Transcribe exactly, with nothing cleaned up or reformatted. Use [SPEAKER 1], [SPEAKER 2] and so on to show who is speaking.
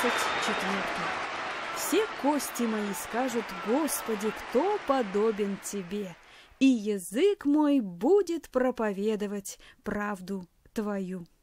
[SPEAKER 1] двадцать четвёртый. Все кости мои скажут: Господи, кто подобен Тебе? И язык мой будет проповедовать правду Твою.